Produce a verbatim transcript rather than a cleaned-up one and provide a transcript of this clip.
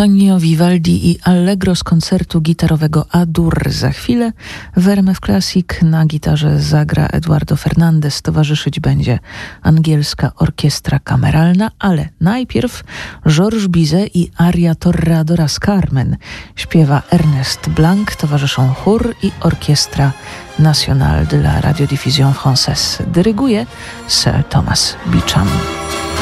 Antonio Vivaldi i Allegro z koncertu gitarowego A-dur. Za chwilę w R M F Classic na gitarze zagra Eduardo Fernandez. Towarzyszyć będzie angielska orkiestra kameralna, ale najpierw Georges Bizet i aria Torreadora z Carmen. Śpiewa Ernest Blanc, towarzyszą chór i orkiestra Nationale de la Radiodiffusion Française. Dyryguje Sir Thomas Beecham.